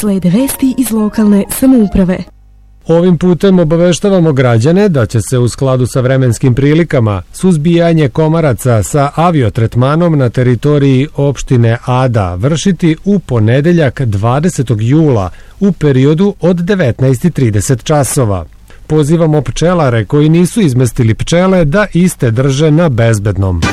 Slede vesti iz lokalne samouprave. Ovim putem obaveštavamo građane da će se u skladu sa vremenskim prilikama suzbijanje komaraca sa aviotretmanom na teritoriji opštine Ada vršiti u ponedeljak 20. jula u periodu od 19:30 časova. Pozivamo pčelare koji nisu izmestili pčele da iste drže na bezbednom.